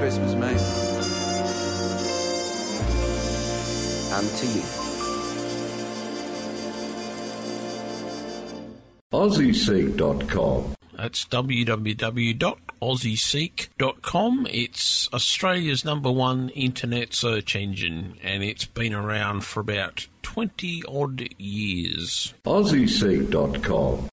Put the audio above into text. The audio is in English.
Christmas, mate. And to you. AussieSeek.com. That's www.aussieseek.com. It's Australia's #1 internet search engine, and it's been around for about 20-odd years. AussieSeek.com.